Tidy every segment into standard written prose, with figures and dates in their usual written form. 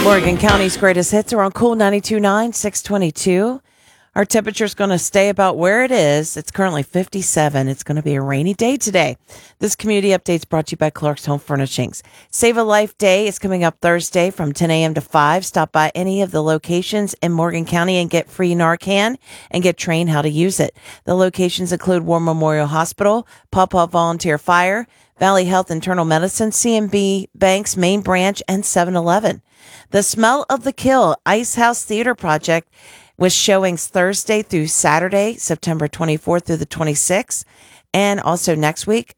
Morgan County's greatest hits are on Cool 92.9, 622. Our temperature is going to stay about where it is. It's currently 57. It's going to be a rainy day today. This community update is brought to you by Clark's Home Furnishings. Save a Life Day is coming up Thursday from 10 a.m. to 5. Stop by any of the locations in Morgan County and get free Narcan and get trained how to use it. The locations include War Memorial Hospital, Paw Paw Volunteer Fire, Valley Health Internal Medicine, CMB Bank's main branch, and 7-Eleven. The Smell of the Kill Ice House Theater Project with showings Thursday through Saturday, September 24th through the 26th. And also next week,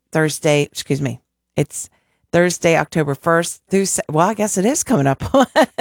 it's Thursday, October 1st through, I guess it is coming up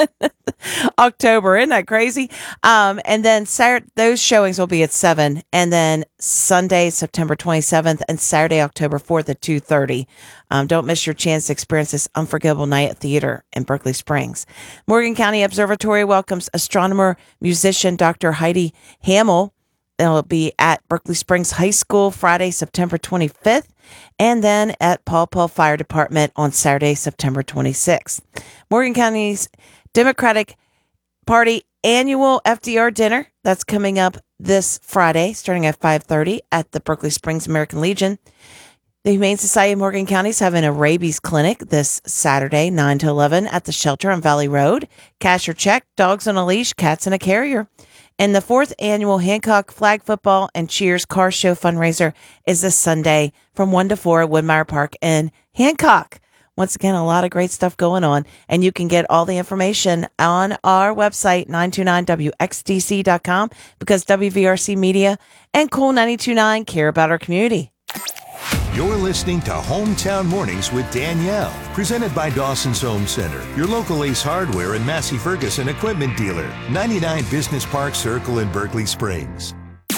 October. Isn't that crazy? And then those showings will be at 7. And then Sunday, September 27th and Saturday, October 4th at 2:30. Don't miss your chance to experience this unforgettable night at theater in Berkeley Springs. Morgan County Observatory welcomes astronomer, musician, Dr. Heidi Hamill. It'll be at Berkeley Springs High School Friday, September 25th, and then at Paw Paw Fire Department on Saturday, September 26th. Morgan County's Democratic Party annual FDR dinner, that's coming up this Friday, starting at 5:30 at the Berkeley Springs American Legion. The Humane Society of Morgan County is having a rabies clinic this Saturday, 9 to 11 at the shelter on Valley Road. Cash or check, dogs on a leash, cats in a carrier. And the 4th annual Hancock Flag Football and Cheers Car Show fundraiser is this Sunday from 1 to 4 at Woodmire Park in Hancock. Once again, a lot of great stuff going on. And you can get all the information on our website, 929wxdc.com, because WVRC Media and Cool 92.9 care about our community. You're listening to Hometown Mornings with Danielle, presented by Dawson's Home Center, your local Ace Hardware and Massey Ferguson equipment dealer, 99 Business Park Circle in Berkeley Springs.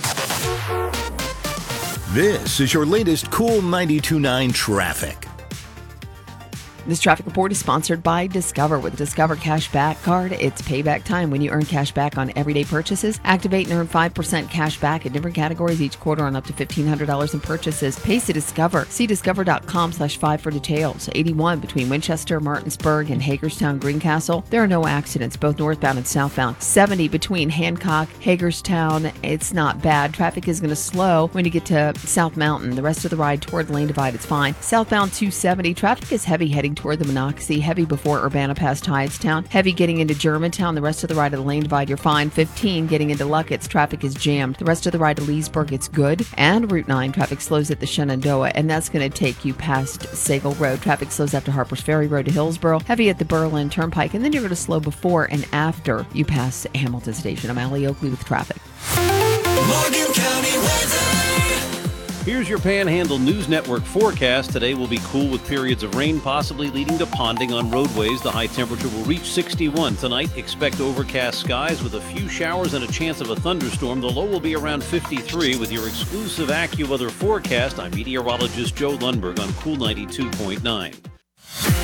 This is your latest Cool 92.9 traffic. This traffic report is sponsored by Discover. With Discover Cashback Card, it's payback time when you earn cash back on everyday purchases. Activate and earn 5% cash back in different categories each quarter on up to $1,500 in purchases. Pays to Discover. See discover.com/5 for details. 81 between Winchester, Martinsburg, and Hagerstown, Greencastle. There are no accidents, both northbound and southbound. 70 between Hancock, Hagerstown. It's not bad. Traffic is going to slow when you get to South Mountain. The rest of the ride toward Lane Divide, it's fine. Southbound 270. Traffic is heavy heading toward the Monocacy, heavy before Urbana past Hydestown, heavy getting into Germantown. The rest of the ride of the Lane Divide, you're fine. 15 getting into Luckett's, traffic is jammed. The rest of the ride to Leesburg, it's good. And Route 9, traffic slows at the Shenandoah, and that's going to take you past Sagal Road. Traffic slows after Harpers Ferry Road to Hillsboro, heavy at the Berlin Turnpike, and then you're going to slow before and after you pass Hamilton Station. I'm Allie Oakley with traffic. Morgan County weather. Here's your Panhandle News Network forecast. Today will be cool with periods of rain possibly leading to ponding on roadways. The high temperature will reach 61. Tonight, expect overcast skies with a few showers and a chance of a thunderstorm. The low will be around 53. With your exclusive AccuWeather forecast, I'm meteorologist Joe Lundberg on Cool 92.9.